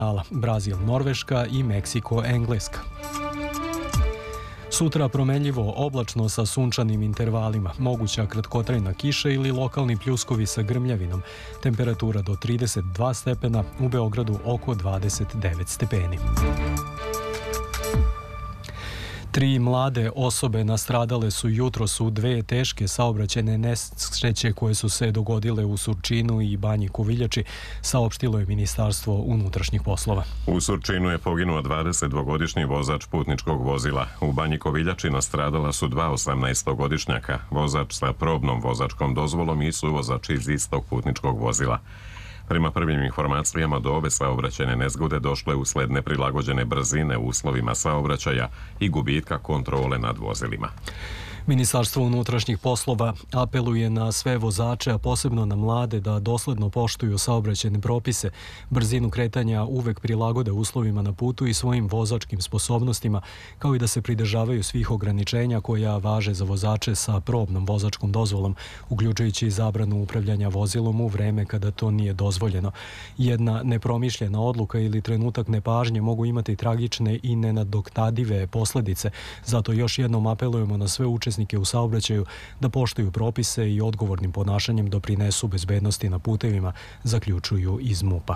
Brazil, Norveška i Meksiko, Engleska. Sutra promenljivo oblačno sa sunčanim intervalima, moguća kratkotrajna kiša ili lokalni pljuskovi sa grmljavinom. Temperatura do 32 stepena, u Beogradu oko 29 stepeni. 3 mlade osobe nastradale su jutros u 2 teške saobraćajne nesreće koje su se dogodile u Surčinu i Banji Koviljači, saopštilo je Ministarstvo unutrašnjih poslova. U Surčinu je poginuo 22-godišnji vozač putničkog vozila. U Banji Koviljači nastradala su 2 18-godišnjaka, vozač sa probnom vozačkom dozvolom i suvozač iz istog putničkog vozila. Prema prvim informacijama do ove saobraćajne nezgode došlo je usled neprilagođene brzine u uslovima saobraćaja i gubitka kontrole nad vozilima. Ministarstvo unutrašnjih poslova apeluje na sve vozače, a posebno na mlade, da dosledno poštuju saobraćajne propise, brzinu kretanja uvek prilagode uslovima na putu i svojim vozačkim sposobnostima, kao i da se pridržavaju svih ograničenja koja važe za vozače sa probnom vozačkom dozvolom, uključujući zabranu upravljanja vozilom u vreme kada to nije dozvoljeno. Jedna nepromišljena odluka ili trenutak nepažnje mogu imati tragične i nenadoknadive posledice, zato još jednom apelujemo na sve učesnike u saobraćaju da poštuju propise i odgovornim ponašanjem doprinesu bezbednosti na putevima, zaključuju iz MUP-a.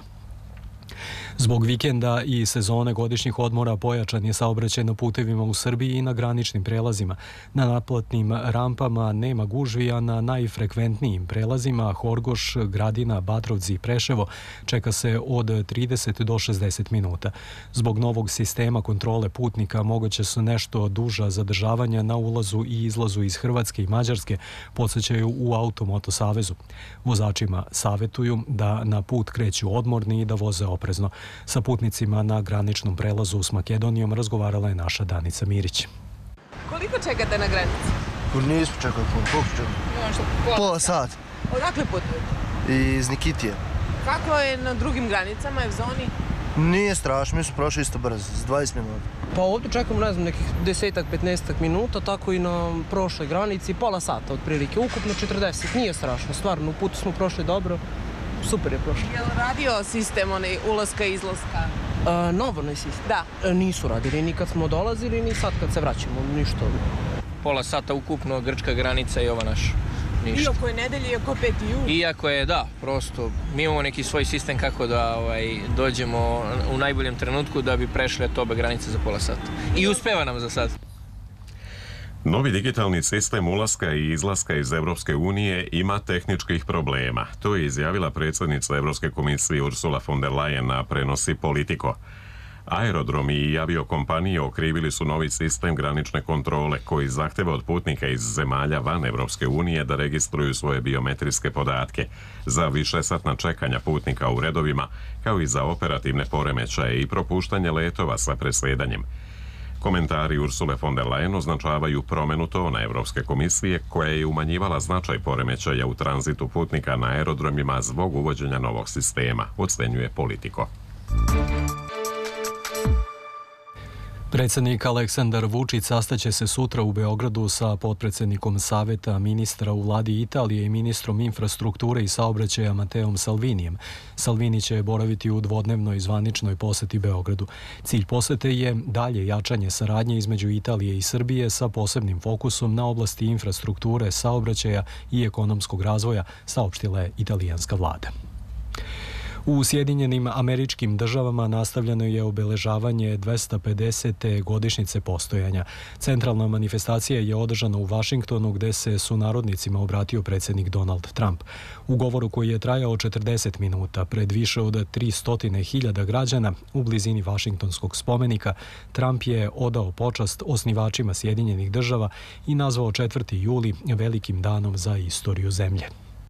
Zbog vikenda i sezone godišnjih odmora pojačan je saobraćaj na putevima u Srbiji i na graničnim prelazima. Na naplatnim rampama nema gužvi, a na najfrekventnijim prelazima Horgoš, Gradina, Batrovci i Preševo čeka se od 30 do 60 minuta. Zbog novog sistema kontrole putnika moguće su nešto duža zadržavanja na ulazu i izlazu iz Hrvatske i Mađarske, podsjećaju u Automoto savezu. Vozačima savetuju da na put kreću odmorni i da voze oprezno. Sa putnicima na graničnom prelazu s Makedonijom razgovarala je naša Danica Mirić. Koliko čekate na granici? Nismo čekali puno, koliko čekali? Pola sat. Odakle putujete? Iz Nikitije. Kako je na drugim granicama, je u zoni? Nije strašno, mi smo prošli isto brzo, s 20 minuta. Pa ovdje čekamo, ne znam, nekih 10-15 minuta, tako i na prošloj granici, pola sata otprilike, ukupno 40, nije strašno, stvarno, u putu smo prošli dobro. Super je prošlo. Je li radio sistem ulaska i izlaska? Novo sistem? Da. Nisu radili, ni kad smo dolazili, ni sad kad se vraćamo, ništa. Pola sata ukupno, grčka granica i ova naša. Ništa. Iako je nedelje, iako 5. jul? Iako je, da, prosto, mi imamo neki svoj sistem kako da dođemo u najboljem trenutku da bi prešli od obe granice za pola sata. I uspeva nam za sad. Novi digitalni sistem ulaska i izlaska iz Evropske unije ima tehničkih problema. To je izjavila predsjednica Evropske komisije Ursula von der Leyen na prenosi Politico. Aerodromi i aviokompanije okrivili su novi sistem granične kontrole koji zahteva od putnika iz zemalja van Evropske unije da registruju svoje biometrijske podatke za višesatna čekanja putnika u redovima, kao i za operativne poremećaje i propuštanje letova sa presedanjem. Komentari Ursule von der Leyen označavaju promenu tona Evropske komisije koja je umanjivala značaj poremećaja u tranzitu putnika na aerodromima zbog uvođenja novog sistema, ocenjuje Politico. Predsjednik Aleksandar Vučić sastaće se sutra u Beogradu sa potpredsjednikom Saveta ministra u vladi Italije i ministrom infrastrukture i saobraćaja Mateom Salvinijem. Salvini će boraviti u dvodnevnoj zvaničnoj poseti Beogradu. Cilj posete je dalje jačanje saradnje između Italije i Srbije sa posebnim fokusom na oblasti infrastrukture, saobraćaja i ekonomskog razvoja, saopštila je italijanska vlada. U Sjedinjenim Američkim Državama nastavljeno je obeležavanje 250. godišnjice postojanja. Centralna manifestacija je održana u Vašingtonu gde se sunarodnicima obratio predsjednik Donald Trump. U govoru koji je trajao 40 minuta pred više od 300.000 građana u blizini Vašingtonskog spomenika, Trump je odao počast osnivačima Sjedinjenih Država i nazvao 4. juli velikim danom za istoriju zemlje.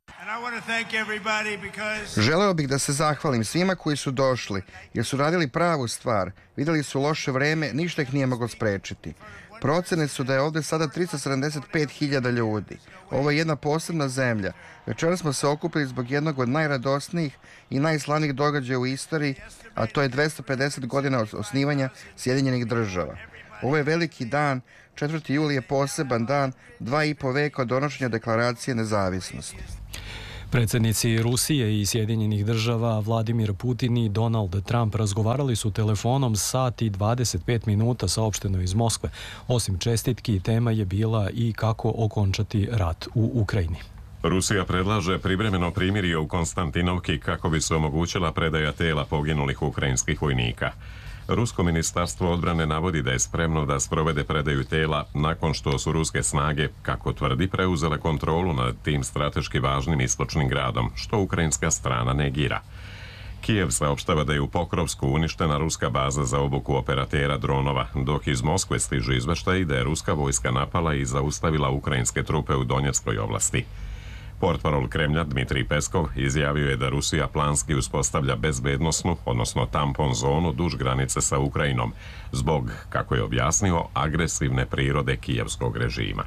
Želeo bih da se zahvalim svima koji su došli, jer su radili pravu stvar. Vidjeli su loše vreme, ništa ih nije moglo sprečiti. Procene su da je ovdje sada 375.000 ljudi. Ovo je jedna posebna zemlja. Večeras smo se okupili zbog jednog od najradosnijih i najslavnijih događaja u istoriji, a to je 250 godina od osnivanja Sjedinjenih Država. Ovo je veliki dan, 4. juli je poseban dan, 2,5 veka od donošenja deklaracije nezavisnosti. Predsjednici Rusije i Sjedinjenih država Vladimir Putin i Donald Trump razgovarali su telefonom sat i 25 minuta, saopšteno iz Moskve. Osim čestitki, tema je bila i kako okončati rat u Ukrajini. Rusija predlaže privremeno primirje u Konstantinovki kako bi se omogućila predaja tela poginulih ukrajinskih vojnika. Rusko ministarstvo odbrane navodi da je spremno da sprovede predaju tela nakon što su ruske snage, kako tvrdi, preuzele kontrolu nad tim strateški važnim istočnim gradom, što ukrajinska strana negira. Kijev saopštava da je u Pokrovsku uništena ruska baza za obuku operatera dronova, dok iz Moskve stižu izveštaji da je ruska vojska napala i zaustavila ukrajinske trupe u Donjeckoj oblasti. Portparol Kremlja Dmitrij Peskov izjavio je da Rusija planski uspostavlja bezbednosnu, odnosno tampon zonu duž granice sa Ukrajinom, zbog, kako je objasnio, agresivne prirode kijevskog režima.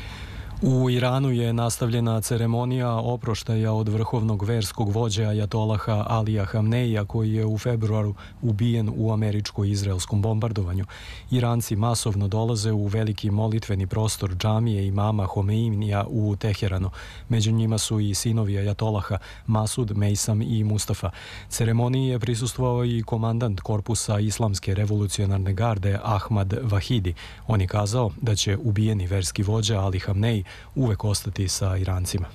U Iranu je nastavljena ceremonija oproštaja od vrhovnog verskog vođe ajatolaha Alija Hamneija, koji je u februaru ubijen u američko-izraelskom bombardovanju. Iranci masovno dolaze u veliki molitveni prostor džamije imama Homeinija u Teheranu. Među njima su i sinovi ajatolaha Masud, Mejsam i Mustafa. Ceremoniji je prisustvovao i komandant korpusa Islamske revolucionarne garde Ahmad Vahidi. On je kazao da će ubijeni verski vođa Ali Hamnej uvek ostati sa Irancima.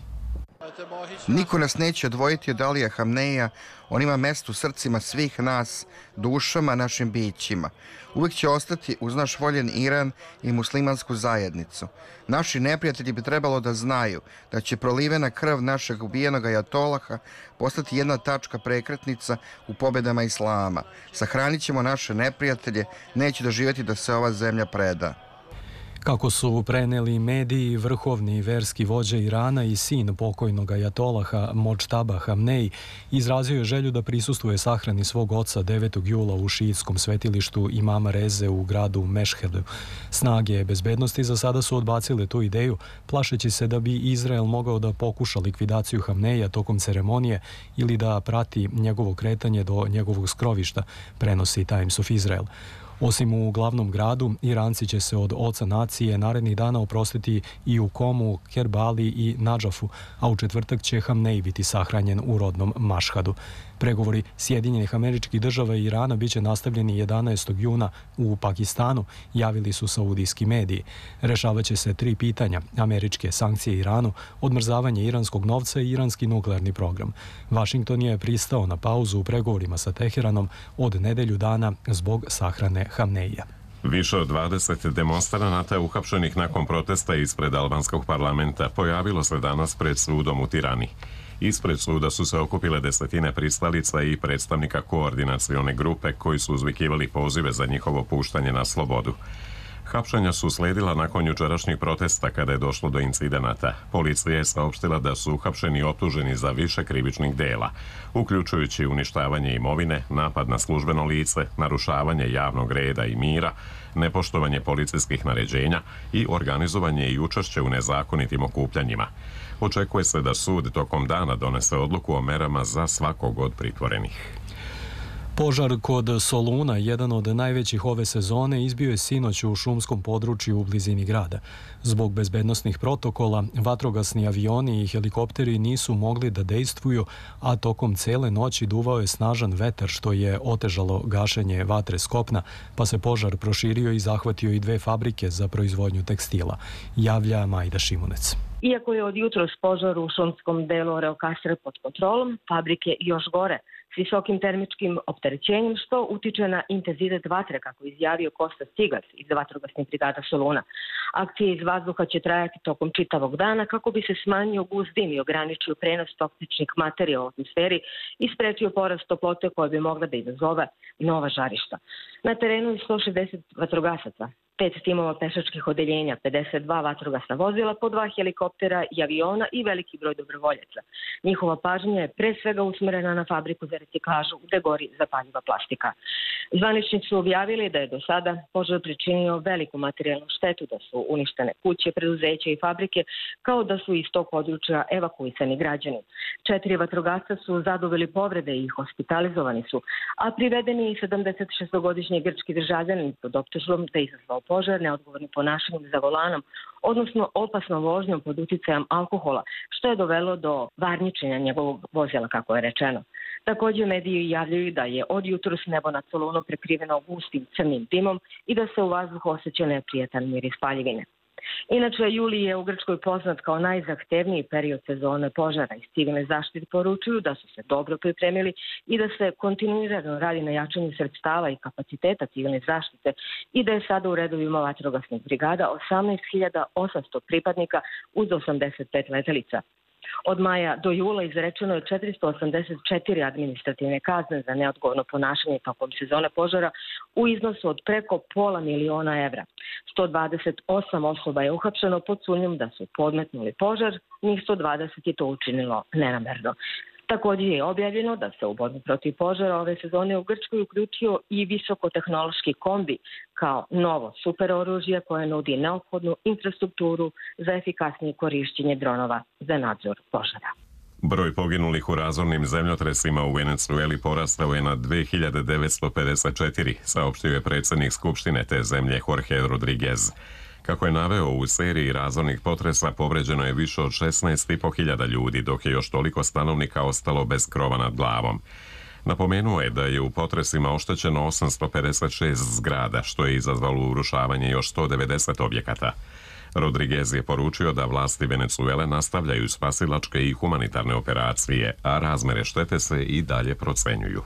Niko nas neće odvojiti od Alija Hamneija, on ima mesto u srcima svih nas, dušama, našim bićima. Uvek će ostati uz naš voljen Iran i muslimansku zajednicu. Naši neprijatelji bi trebalo da znaju da će prolivena krv našeg ubijenog ajatolaha postati jedna tačka prekretnica u pobedama Islama. Sahranit ćemo naše neprijatelje, neće doživjeti da se ova zemlja preda. Kako su preneli mediji, vrhovni verski vođa Irana i sin pokojnog ajatolaha Modžtaba Hamnej izrazio je želju da prisustvuje sahrani svog oca 9. jula u šiitskom svetilištu imama Reze u gradu Mešhedu. Snage bezbednosti za sada su odbacile tu ideju, plašeći se da bi Izrael mogao da pokuša likvidaciju Hamneja tokom ceremonije ili da prati njegovo kretanje do njegovog skrovišta, prenosi Times of Israel. Osim u glavnom gradu, Iranci će se od oca nacije narednih dana oprostiti i u Komu, Kerbali i Nadžafu, a u četvrtak će Hamnej biti sahranjen u rodnom Mašhadu. Pregovori Sjedinjenih Američkih Država i Irana biće nastavljeni 11. juna u Pakistanu, javili su saudijski mediji. Rešavaće se 3 pitanja: američke sankcije Iranu, odmrzavanje iranskog novca i iranski nuklearni program. Vašington je pristao na pauzu u pregovorima sa Teheranom od nedelju dana zbog sahrane Hamneija. Više od 20 demonstranata uhapšenih nakon protesta ispred albanskog parlamenta pojavilo se danas pred sudom u Tirani. Ispred suda su se okupile desetine pristalica i predstavnika koordinacione grupe koji su uzvikivali pozive za njihovo puštanje na slobodu. Hapšenja su sledila nakon jučerašnjih protesta kada je došlo do incidenata. Policija je saopštila da su uhapšeni optuženi za više krivičnih dela, uključujući uništavanje imovine, napad na službeno lice, narušavanje javnog reda i mira, nepoštovanje policijskih naređenja i organizovanje i učešće u nezakonitim okupljanjima. Očekuje se da sud tokom dana donese odluku o merama za svakog od pritvorenih. Požar kod Soluna, jedan od najvećih ove sezone, izbio je sinoć u šumskom području u blizini grada. Zbog bezbednosnih protokola, vatrogasni avioni i helikopteri nisu mogli da dejstvuju, a tokom cele noći duvao je snažan vetar što je otežalo gašenje vatre s kopna, pa se požar proširio i zahvatio i 2 fabrike za proizvodnju tekstila, javlja Majda Šimunec. Iako je od jutros požar u šumskom delu Reokastre pod kontrolom, fabrike još gore, s visokim termičkim opterećenjem, što utiče na intenzitet vatre, kako izjavio Kosta Stigac iz vatrogasnih brigada Soluna. Akcije iz vazduha će trajati tokom čitavog dana kako bi se smanjio gust dim i ograničio prenos toksičnih materija u atmosferi i sprečio porast toplote koja bi mogla da izazove nova žarišta. Na terenu je 160 vatrogasaca, 5 timova pešačkih odeljenja, 52 vatrogasna vozila, po 2 helikoptera i aviona i veliki broj dobrovoljaca. Njihova pažnja je pre svega usmerena na fabriku za reciklažu gde gori zapaljiva plastika. Zvaničnici su objavili da je do sada požar pričinio veliku materijalnu štetu, da su uništene kuće, preduzeća i fabrike, kao da su iz tog područja evakuisani građani. 4 vatrogasca su zadobili povrede i hospitalizovani su, a privedeni i 76-godišnji grčki državljanin pod optužbom da izazvao izazvao požar neodgovornim ponašanjem za volanom, odnosno opasnom vožnjom pod uticajem alkohola, što je dovelo do varničenja njegovog vozila, kako je rečeno. Također mediji javljaju da je od jutros nebo nad Solunom prekriveno gustim crnim dimom i da se u vazduhu osjeća neprijatan miris paljevine. Inače, juli je u Grčkoj poznat kao najzahtevniji period sezone požara i civilne zaštite poručuju da su se dobro pripremili i da se kontinuirano radi na jačanju sredstava i kapaciteta civilne zaštite i da je sada u redovima vatrogasnih brigada 18.800 pripadnika uz 85 letelica. Od maja do jula izrečeno je 484 administrativne kazne za neodgovorno ponašanje tokom sezone požara u iznosu od preko $500.000 evra. 128 osoba je uhapšeno pod sumnjom da su podmetnuli požar, njih 120 je to učinilo nenamerno. Također je objavljeno da se u borbu protiv požara ove sezone u Grčkoj uključio i visokotehnološki kombi kao novo superoružje koje nudi neophodnu infrastrukturu za efikasnije korišćenje dronova za nadzor požara. Broj poginulih u razornim zemljotresima u Venezueli porastao je na 2954, saopštio je predsjednik Skupštine te zemlje Jorge Rodriguez. Kako je naveo, u seriji razornih potresa povređeno je više od 16.500 ljudi, dok je još toliko stanovnika ostalo bez krova nad glavom. Napomenuo je da je u potresima oštećeno 856 zgrada, što je izazvalo urušavanje još 190 objekata. Rodriguez je poručio da vlasti Venezuele nastavljaju spasilačke i humanitarne operacije, a razmere štete se i dalje procenjuju.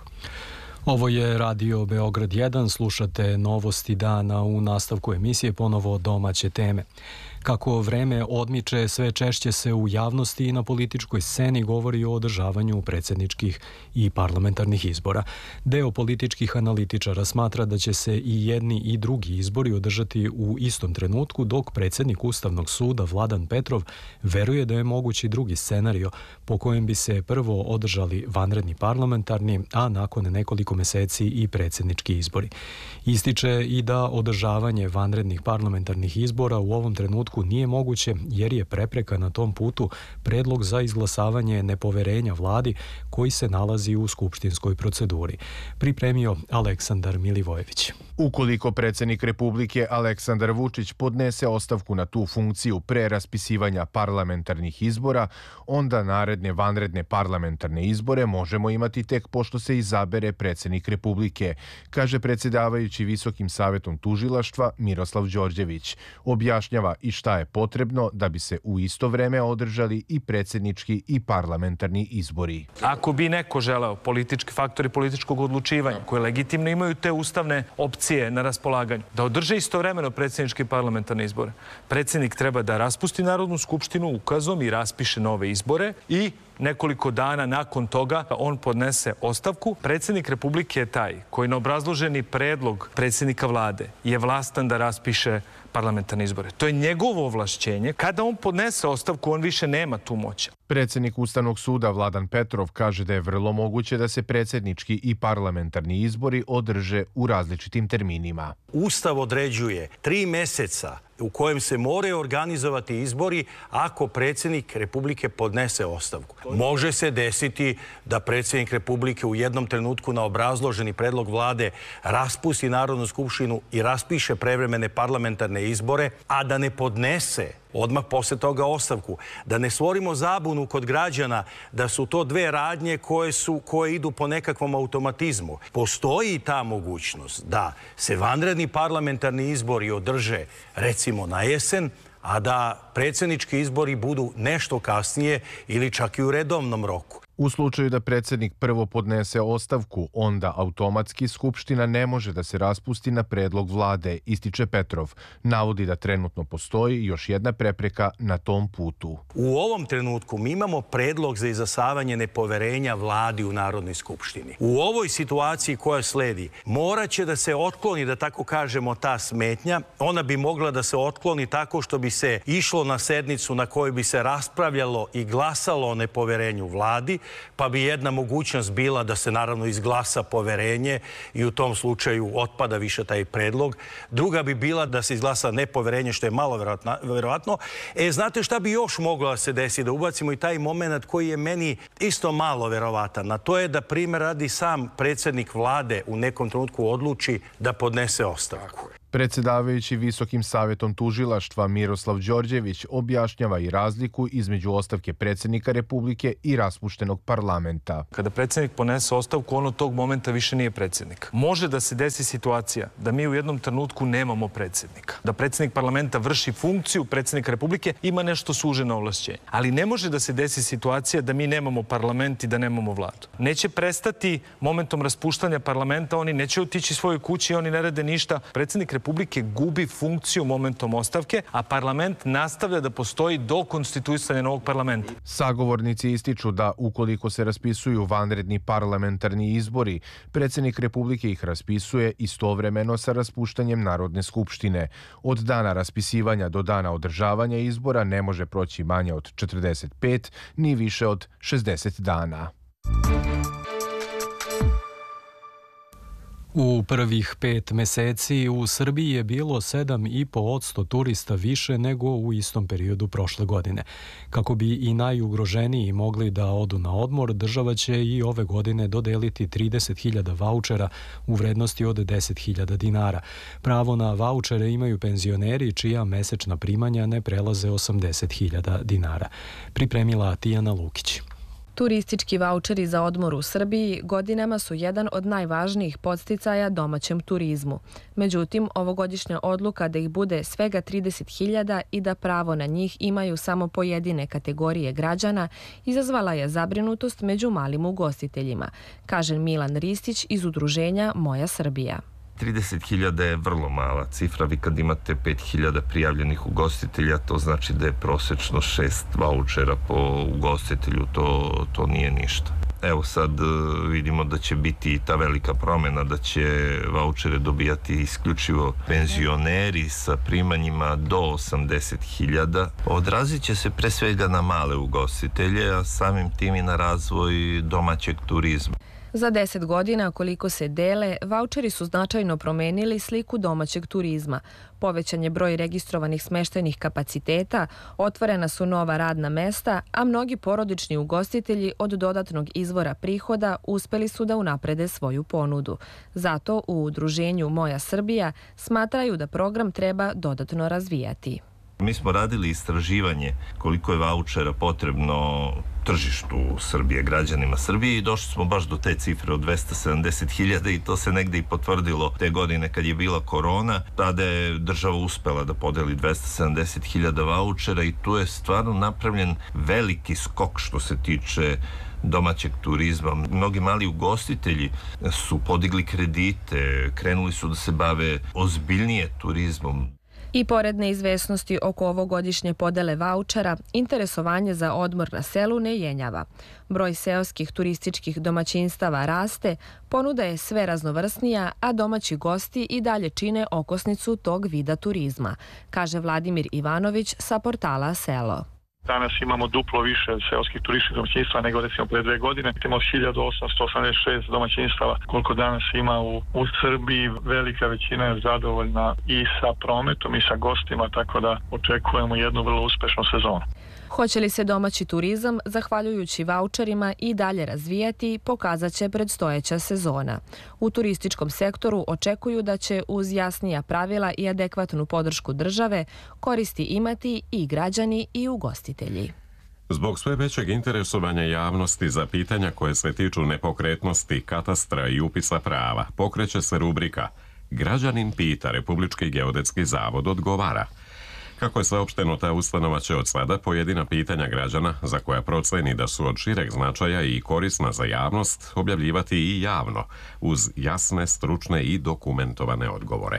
Ovo je Radio Beograd 1, slušate novosti dana, u nastavku emisije ponovo domaće teme. Kako vreme odmiče, sve češće se u javnosti i na političkoj sceni govori o održavanju predsjedničkih i parlamentarnih izbora. Deo političkih analitičara smatra da će se i jedni i drugi izbori održati u istom trenutku, dok predsjednik Ustavnog suda Vladan Petrov veruje da je mogući drugi scenario po kojem bi se prvo održali vanredni parlamentarni, a nakon nekoliko mjeseci i predsjednički izbori. Ističe i da održavanje vanrednih parlamentarnih izbora u ovom trenutku nije moguće jer je prepreka na tom putu predlog za izglasavanje nepoverenja vladi koji se nalazi u skupštinskoj proceduri. Pripremio Aleksandar Milivojević. Ukoliko predsjednik Republike Aleksandar Vučić podnese ostavku na tu funkciju pre raspisivanja parlamentarnih izbora, onda naredne vanredne parlamentarne izbore možemo imati tek pošto se izabere predsjednik Republike, kaže predsjedavajući Visokim savetom tužilaštva Miroslav Đorđević. Objašnjava i šta je potrebno da bi se u isto vreme održali i predsjednički i parlamentarni izbori. Ako bi neko želeo, politički faktori političkog odlučivanja, koje legitimno imaju te ustavne opcije na raspolaganju, da održe istovremeno predsjednički i parlamentarne izbore, predsjednik treba da raspusti Narodnu skupštinu ukazom i raspiše nove izbore i nekoliko dana nakon toga on podnese ostavku. Predsjednik Republike je taj koji na obrazloženi predlog predsjednika vlade je vlastan da raspiše parlamentarne izbore. To je njegovo ovlašćenje. Kada on podnese ostavku, on više nema tu moć. Predsjednik Ustavnog suda Vladan Petrov kaže da je vrlo moguće da se predsjednički i parlamentarni izbori održe u različitim terminima. Ustav određuje 3 mjeseca u kojem se moraju organizovati izbori ako predsjednik Republike podnese ostavku. Može se desiti da predsjednik Republike u jednom trenutku na obrazloženi predlog vlade raspusti Narodnu skupštinu i raspiše prevremene parlamentarne izbore, a da ne podnese odmah poslije toga ostavku. Da ne stvorimo zabunu kod građana da su to dve radnje koje idu po nekakvom automatizmu. Postoji ta mogućnost da se vanredni parlamentarni izbori održe recimo na jesen, a da predsjednički izbori budu nešto kasnije ili čak i u redovnom roku. U slučaju da predsjednik prvo podnese ostavku, onda automatski Skupština ne može da se raspusti na predlog vlade, ističe Petrov. Navodi da trenutno postoji još jedna prepreka na tom putu. U ovom trenutku mi imamo predlog za izglasavanje nepoverenja vladi u Narodnoj skupštini. U ovoj situaciji koja sledi morat će da se otkloni, da tako kažemo, ta smetnja. Ona bi mogla da se otkloni tako što bi se išlo na sednicu na kojoj bi se raspravljalo i glasalo o nepoverenju vladi, pa bi jedna mogućnost bila da se naravno izglasa poverenje i u tom slučaju otpada više taj predlog. Druga bi bila da se izglasa nepoverenje, što je malo verovatno. Znate šta bi još moglo da se desi? Da ubacimo i taj moment koji je meni isto malo verovatan. A to je da primjer radi sam predsjednik vlade u nekom trenutku odluči da podnese ostavku. Predsjedavajući Visokim savjetom tužilaštva Miroslav Đorđević objašnjava i razliku između ostavke predsjednika Republike i raspuštenog parlamenta. Kada predsjednik ponese ostavku, on od tog momenta više nije predsjednik. Može da se desi situacija da mi u jednom trenutku nemamo predsjednika. Da predsjednik parlamenta vrši funkciju predsjednika Republike, ima nešto suženo ovlašćenje. Ali ne može da se desi situacija da mi nemamo parlament i da nemamo vladu. Neće prestati momentom raspuštanja parlamenta, oni neće otići svojoj kući i oni ne rade ništa. Predsjednik Republike gubi funkciju momentom ostavke, a parlament nastavlja da postoji do konstituisanja novog parlamenta. Sagovornici ističu da ukoliko se raspisuju vanredni parlamentarni izbori, predsjednik Republike ih raspisuje istovremeno sa raspuštanjem Narodne skupštine. Od dana raspisivanja do dana održavanja izbora ne može proći manje od 45 ni više od 60 dana. U prvih 5 meseci u Srbiji je bilo 7,5% turista više nego u istom periodu prošle godine. Kako bi i najugroženiji mogli da odu na odmor, država će i ove godine dodeliti 30.000 vaučera u vrednosti od 10.000 dinara. Pravo na vaučere imaju penzioneri čija mesečna primanja ne prelaze 80.000 dinara. Pripremila Tijana Lukić. Turistički vaučeri za odmor u Srbiji godinama su jedan od najvažnijih podsticaja domaćem turizmu. Međutim, ovogodišnja odluka da ih bude svega 30.000 i da pravo na njih imaju samo pojedine kategorije građana izazvala je zabrinutost među malim ugostiteljima, kaže Milan Ristić iz udruženja Moja Srbija. 30.000 je vrlo mala cifra. Vi kad imate 5.000 prijavljenih ugostitelja, to znači da je prosečno 6 vaučera po ugostitelju, to nije ništa. Evo sad vidimo da će biti i ta velika promjena, da će vaučere dobijati isključivo penzioneri sa primanjima do 80.000. Odrazit će se pre svega na male ugostitelje, a samim tim i na razvoj domaćeg turizma. Za 10 godina, koliko se dele, vaučeri su značajno promenili sliku domaćeg turizma. Povećan je broj registrovanih smeštajnih kapaciteta, otvorena su nova radna mesta, a mnogi porodični ugostitelji od dodatnog izvora prihoda uspeli su da unaprede svoju ponudu. Zato u udruženju Moja Srbija smatraju da program treba dodatno razvijati. Mi smo radili istraživanje koliko je vaučera potrebno tržištu Srbije, građanima Srbije i došli smo baš do te cifre od 270.000 i to se negde i potvrdilo te godine kad je bila korona. Tada je država uspela da podeli 270.000 vaučera i tu je stvarno napravljen veliki skok što se tiče domaćeg turizma. Mnogi mali ugostitelji su podigli kredite, krenuli su da se bave ozbiljnije turizmom. I pored neizvesnosti oko ovogodišnje podele vaučera, interesovanje za odmor na selu ne jenjava. Broj seoskih turističkih domaćinstava raste, ponuda je sve raznovrsnija, a domaći gosti i dalje čine okosnicu tog vida turizma, kaže Vladimir Ivanović sa portala Selo. Danas imamo duplo više seoskih turističkih domaćinstava nego recimo pre 2 godine. Imamo 1886 domaćinstava koliko danas ima u Srbiji. Velika većina je zadovoljna i sa prometom i sa gostima, tako da očekujemo jednu vrlo uspešnu sezonu. Hoće li se domaći turizam, zahvaljujući vaučerima, i dalje razvijati, pokazat će predstojeća sezona. U turističkom sektoru očekuju da će uz jasnija pravila i adekvatnu podršku države koristi imati i građani i ugostitelji. Zbog sve većeg interesovanja javnosti za pitanja koje se tiču nepokretnosti, katastra i upisa prava, pokreće se rubrika Građanin pita, Republički geodetski zavod odgovara. Kako je saopšteno, ta ustanova će od sada pojedina pitanja građana, za koja proceni da su od šireg značaja i korisna za javnost, objavljivati i javno, uz jasne, stručne i dokumentovane odgovore.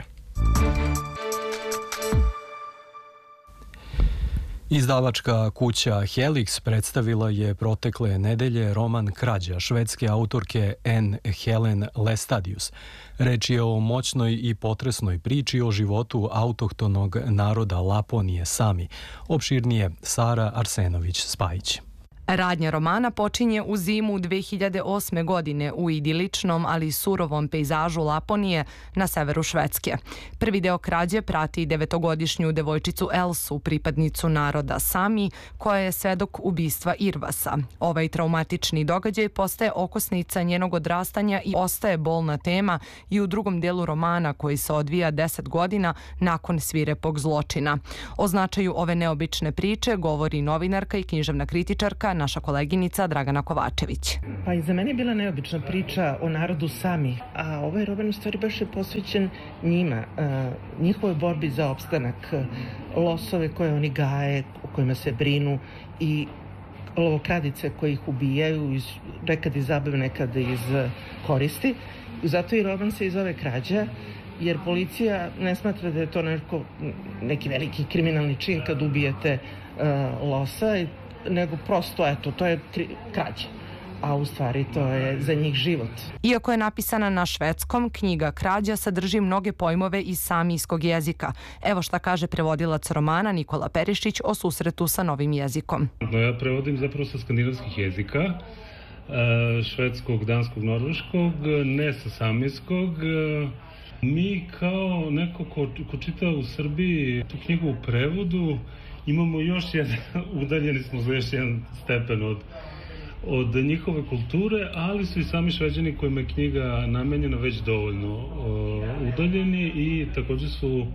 Izdavačka kuća Helix predstavila je protekle nedelje roman Krađa švedske autorke N. Helen Lestadius. Reč je o moćnoj i potresnoj priči o životu autohtonog naroda Laponije Sami. Opširnije Sara Arsenović-Spajić. Radnja romana počinje u zimu 2008. godine u idiličnom, ali surovom pejzažu Laponije na severu Švedske. Prvi deo krađe prati 9-godišnju devojčicu Elsu, pripadnicu naroda Sami, koja je svedok ubistva Irvasa. Ovaj traumatični događaj postaje okosnica njenog odrastanja i ostaje bolna tema i u drugom delu romana koji se odvija 10 godina nakon svirepog zločina. O značaju ove neobične priče govori novinarka i književna kritičarka, naša koleginica Dragana Kovačević. Pa i za mene je bila neobična priča o narodu Sami, a ovaj roman u stvari baš je posvećen njima, njihovoj borbi za opstanak, losove koje oni gaje, o kojima se brinu i lovokradice koji ih ubijaju, nekad iz zabave, nekad iz koristi. Zato i roman se zove Krađa, jer policija ne smatra da je to neki veliki kriminalni čin kad ubijete losa, nego prosto, eto, to je krađa. A u stvari to je za njih život. Iako je napisana na švedskom, knjiga Krađa sadrži mnoge pojmove iz samijskog jezika. Evo šta kaže prevodilac romana Nikola Perišić o susretu sa novim jezikom. Ja prevodim zapravo sa skandinavskih jezika, švedskog, danskog, norveškog, ne sa samijskog. Mi kao neko ko čita u Srbiji tu knjigu u prevodu, imamo još jedan, udaljeni smo za još jedan stepen od njihove kulture, ali su i sami Šveđani kojima je knjiga namenjena već dovoljno udaljeni i također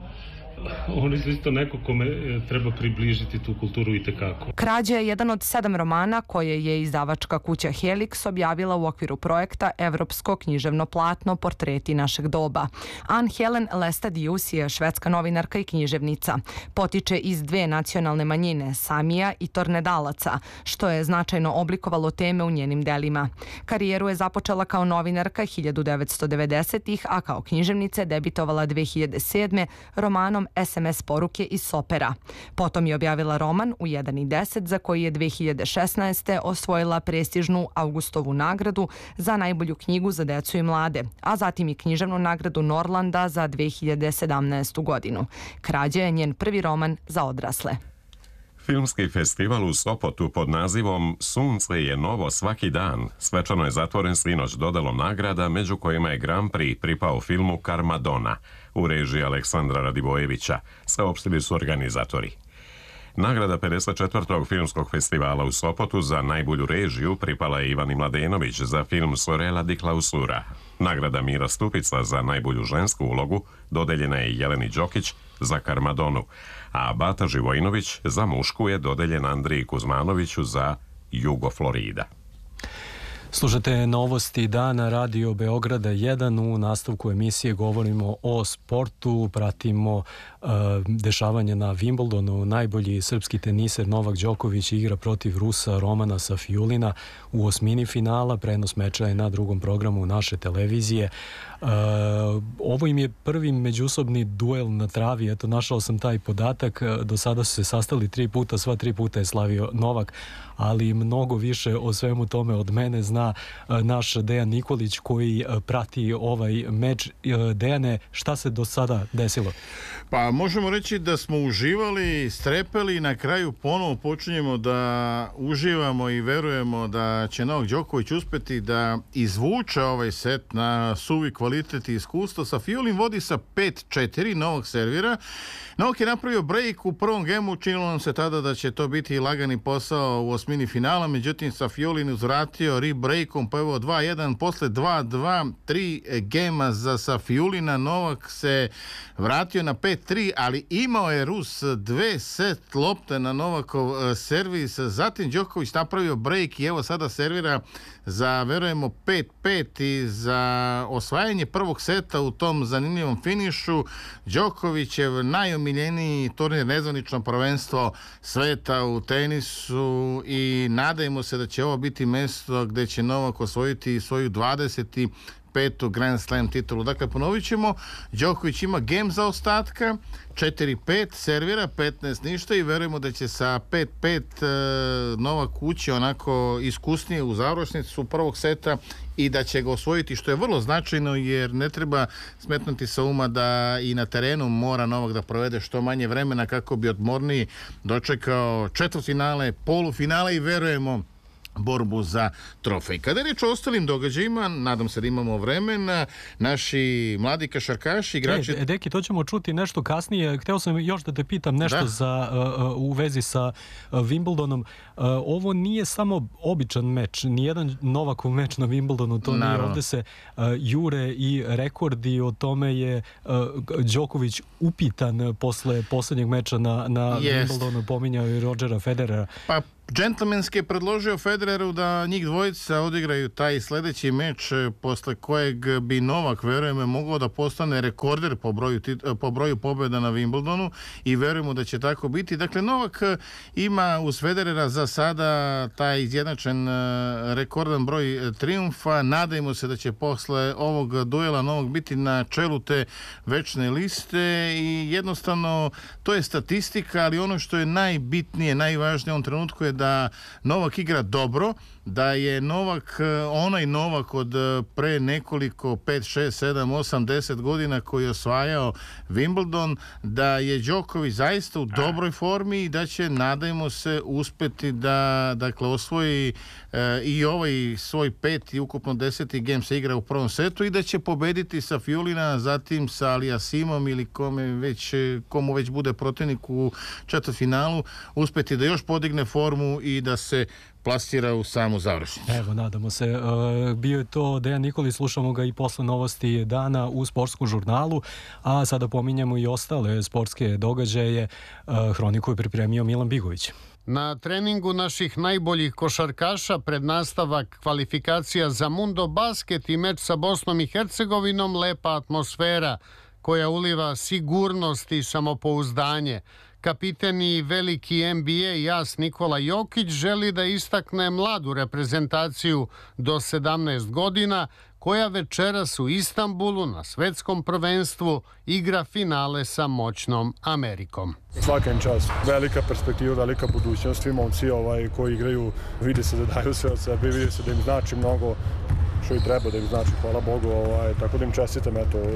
oni su isto neko kome treba približiti tu kulturu i tekako. Krađa je jedan od 7 romana koje je izdavačka kuća Helix objavila u okviru projekta Evropsko književno platno Portreti našeg doba. Ann Helen Lestadius je švedska novinarka i književnica. Potiče iz 2 nacionalne manjine, Samija i Tornedalaca, što je značajno oblikovalo teme u njenim delima. Karijeru je započela kao novinarka 1990-ih, a kao književnica debitovala 2007. romanom SMS poruke iz Sopera. Potom je objavila roman U 1 i 10 za koji je 2016. osvojila prestižnu Augustovu nagradu za najbolju knjigu za decu i mlade, a zatim i književnu nagradu Norlanda za 2017. godinu. Krađa je njen prvi roman za odrasle. Filmski festival u Sopotu pod nazivom Sunce je novo svaki dan svečano je zatvoren sinoć dodelom nagrada, među kojima je Grand Prix pripao filmu Karmadona u režiji Aleksandra Radivojevića, saopštili su organizatori. Nagrada 54. filmskog festivala u Sopotu za najbolju režiju pripala je Ivani Mladenović za film Sorella di Clausura. Nagrada Mira Stupica za najbolju žensku ulogu dodeljena je Jeleni Đokić za Karmadonu, a Bata Živojinović za mušku je dodeljen Andriji Kuzmanoviću za Jugo Florida. Slušate novosti dana Radio Beograda 1. U nastavku emisije govorimo o sportu, pratimo dešavanje na Wimbledonu. Najbolji srpski teniser Novak Đoković igra protiv Rusa Romana Safiulina u osmini finala. Prenos meča je na drugom programu naše televizije. Ovo im je prvi međusobni duel na travi. Eto, našao sam taj podatak. Do sada su se sastali 3 puta, sva 3 puta je slavio Novak, ali mnogo više o svemu tome od mene zna naš Dejan Nikolić koji prati ovaj meč. Dejane, šta se do sada desilo? Pa možemo reći da smo uživali, strepeli i na kraju ponovo počinjemo da uživamo i verujemo da će Novak Đoković uspeti da izvuče ovaj set na suvi kvalitet i iskustvo. Safiulin vodi sa 5-4, Novak servira. Novak je napravio break u prvom gemu, činilo nam se tada da će to biti lagani posao u osmini finala, međutim Safiulin uzvratio rebreakom, pa evo 2-1, posle 2-2, 3 gema za Safiulina, Novak se vratio na 5-3, ali imao je Rus 2 set lopte na Novakov servis, zatim Đoković napravio break i evo sada servira za, verujemo, 5-5 i za osvajanje prvog seta u tom zanimljivom finišu. Đokovićev najomiljeniji turnir, nezvanično prvenstvo sveta u tenisu i nadajmo se da će ovo biti mesto gde će Novak osvojiti svoju 25. Grand Slam titulu. Dakle, ponovit ćemo, Đoković ima gem za ostatka, 4-5, servira, 15 ništa i verujemo da će sa 5-5 Novak ući onako iskusnije u završnicu prvog seta i da će ga osvojiti, što je vrlo značajno jer ne treba smetnuti sa uma da i na terenu mora Novak da provede što manje vremena kako bi odmorniji dočekao četvrtfinale, polufinale i verujemo borbu za trofej. Kada je reč o ostalim događajima, nadam se da imamo vremena, naši mladi košarkaši, igrači... Deki, to ćemo čuti nešto kasnije. Hteo sam još da te pitam nešto u vezi sa Wimbledonom. Ovo nije samo običan meč, nijedan Novakov meč na Wimbledonu, to nije. Ovde se jure i rekordi, o tome je Đoković upitan posle poslednjeg meča na Wimbledonu, pominjao i Rodgera Federera. Pa, džentlmenski je predložio Federeru da njih dvojica odigraju taj sledeći meč posle kojeg bi Novak, verujemo, mogao da postane rekorder po broju pobjeda na Wimbledonu i verujemo da će tako biti. Dakle, Novak ima uz Federera za sada taj izjednačen rekordan broj triumfa. Nadajmo se da će posle ovog duela Novak biti na čelu te večne liste i jednostavno to je statistika, ali ono što je najbitnije, najvažnije u ovom trenutku je da Novak igra dobro, da je Novak onaj Novak od pre nekoliko 5, 6, 7, 8, 10 godina koji je osvajao Wimbledon, da je Đoković zaista u dobroj formi i da će, nadajmo se, uspeti da osvoji i ovaj svoj 5. i ukupno 10. game se igra u prvom setu i da će pobediti sa Fiulina, zatim sa Aliasimom ili komu već bude protivnik u četvrtfinalu, uspeti da još podigne formu i da se plasira u samu završnicu. Evo, nadamo se. Bio je to Dejan Nikolić, slušamo ga i posle novosti dana u sportskom žurnalu, a sada pominjamo i ostale sportske događaje. Hroniku je pripremio Milan Bigović. Na treningu naših najboljih košarkaša pred nastavak kvalifikacija za Mundo Basket i meč sa Bosnom i Hercegovinom lepa atmosfera koja uliva sigurnost i samopouzdanje. Kapiten i veliki NBA jas Nikola Jokić želi da istakne mladu reprezentaciju do 17 godina koja večeras u Istanbulu na svetskom prvenstvu igra finale sa moćnom Amerikom. Svaka im čast. Velika perspektiva, velika budućnost. Svi momci koji igraju vidi se da daju sve od sebe, vidi se da im znači mnogo što i treba da im znači, hvala Bogu, tako da im čestitam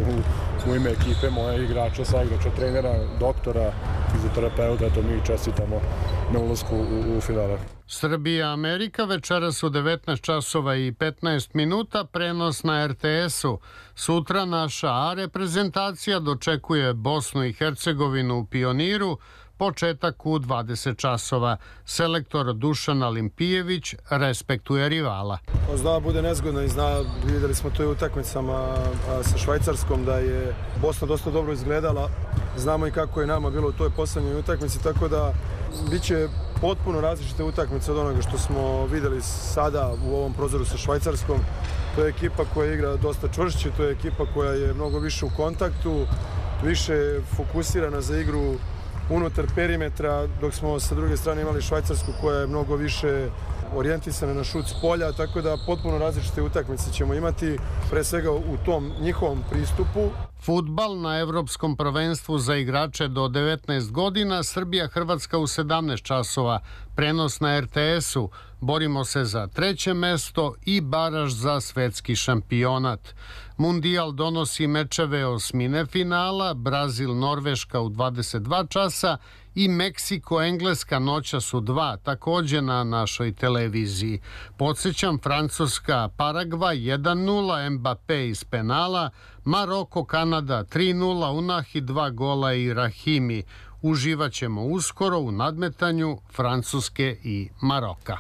u ime ekipe, moje igrača, saigrača, trenera, doktora, fizioterapeuta, mi čestitamo na ulasku u finale. Srbija-Amerika večeras u 19 časova i 15 minuta, prenos na RTS-u. Sutra naša A reprezentacija dočekuje Bosnu i Hercegovinu u Pioniru, početak u 20 časova. Selektor Dušan Alimpijević respektuje rivala. Zna da bude nezgodno i vidjeli smo to i u utakmicama sa Švajcarskom da je Bosna dosta dobro izgledala. Znamo i kako je nama bilo u toj posljednjoj utakmici, tako da bit će potpuno različite utakmice od onoga što smo vidjeli sada u ovom prozoru sa Švajcarskom. To je ekipa koja igra dosta čvršće, to je ekipa koja je mnogo više u kontaktu, više fokusirana za igru unutar perimetra, dok smo sa druge strane imali Švajcarsku koja je mnogo više orijentisana na šut s polja, tako da potpuno različite utakmice ćemo imati, pre svega u tom njihovom pristupu. Fudbal na Evropskom prvenstvu za igrače do 19 godina, Srbija-Hrvatska u 17 časova, prenos na RTS-u. Borimo se za 3. mesto i baraž za svetski šampionat. Mundijal donosi mečeve osmine finala, Brazil-Norveška u 22 časa i Meksiko-Engleska noćas u 2, također na našoj televiziji. Podsjećam, Francuska-Paragvaj 1-0, Mbappé iz penala, Maroko-Kanada 3-0, Unahi 2 gola i Rahimi. Uživat ćemo uskoro u nadmetanju Francuske i Maroka.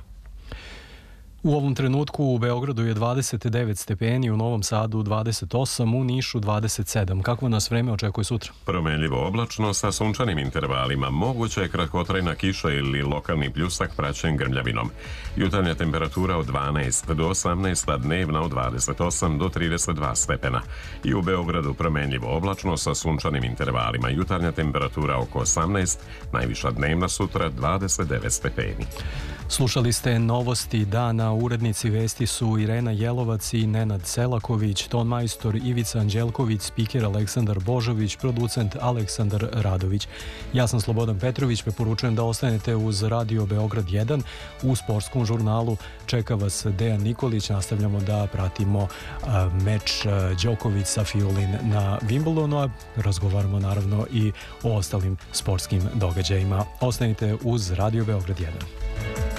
U ovom trenutku u Beogradu je 29 stepeni, u Novom Sadu 28, u Nišu 27. Kakvo nas vreme očekuje sutra? Promenljivo oblačno sa sunčanim intervalima. Moguća je kratkotrajna kiša ili lokalni pljusak praćen grmljavinom. Jutarnja temperatura od 12 do 18, a dnevna od 28 do 32 stepena. I u Beogradu promenljivo oblačno sa sunčanim intervalima. Jutarnja temperatura oko 18, najviša dnevna sutra 29 stepeni. Slušali ste novosti dana. Urednici vesti su Irena Jelovac i Nenad Selaković, ton majstor Ivica Anđelković, spiker Aleksandar Božović, producent Aleksandar Radović. Ja sam Slobodan Petrović, preporučujem da ostanete uz Radio Beograd 1. U sportskom žurnalu čeka vas Dejan Nikolić. Nastavljamo da pratimo meč Đoković sa Fiulin na Wimbledonu, a razgovaramo naravno i o ostalim sportskim događajima. Ostanite uz Radio Beograd 1.